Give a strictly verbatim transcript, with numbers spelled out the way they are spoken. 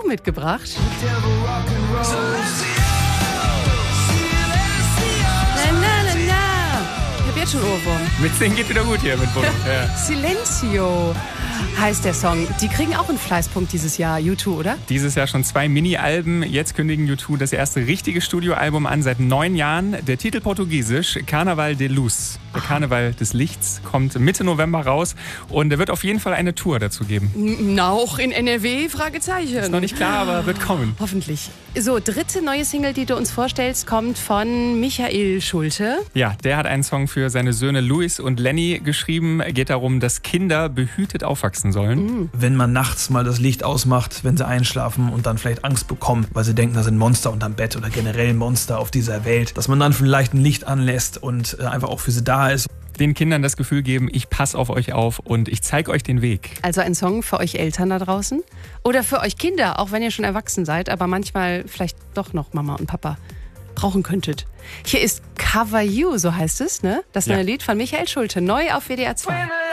mitgebracht. Na, na, na, na. Ich hab jetzt schon Ohrwurm. Mitsingen geht wieder gut hier mit Bono. Ja. Silencio heißt der Song. Die kriegen auch einen Fleißpunkt dieses Jahr, U zwei, oder? Dieses Jahr schon zwei Mini-Alben. Jetzt kündigen U zwei das erste richtige Studioalbum an seit neun Jahren. Der Titel portugiesisch, Carnaval de Luz. Der Karneval des Lichts kommt Mitte November raus. Und er wird auf jeden Fall eine Tour dazu geben. Na, auch in N R W? Fragezeichen. Ist noch nicht klar, aber wird kommen. Hoffentlich. So, dritte neue Single, die du uns vorstellst, kommt von Michael Schulte. Ja, der hat einen Song für seine Söhne Luis und Lenny geschrieben. Geht darum, dass Kinder behütet aufwachsen sollen. Mhm. Wenn man nachts mal das Licht ausmacht, wenn sie einschlafen und dann vielleicht Angst bekommen, weil sie denken, da sind Monster unterm Bett oder generell Monster auf dieser Welt, dass man dann vielleicht ein Licht anlässt und äh, einfach auch für sie da ist. Den Kindern das Gefühl geben, ich passe auf euch auf und ich zeige euch den Weg. Also ein Song für euch Eltern da draußen oder für euch Kinder, auch wenn ihr schon erwachsen seid, aber manchmal vielleicht doch noch Mama und Papa brauchen könntet. Hier ist Cover You, so heißt es, ne? Das neue Ja. Lied von Michael Schulte, neu auf W D R zwei.